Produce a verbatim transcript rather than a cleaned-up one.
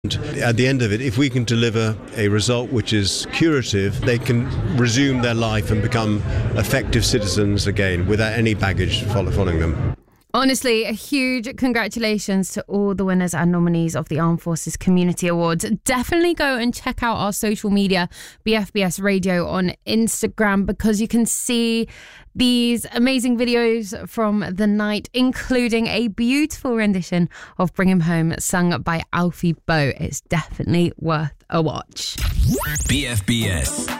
At the end of it, if we can deliver a result which is curative, they can resume their life and become effective citizens again without any baggage following them. Honestly, a huge congratulations to all the winners and nominees of the Armed Forces Community Awards. Definitely go and check out our social media, B F B S Radio on Instagram, because you can see these amazing videos from the night, including a beautiful rendition of Bring Him Home sung by Alfie Boe. It's definitely worth a watch. B F B S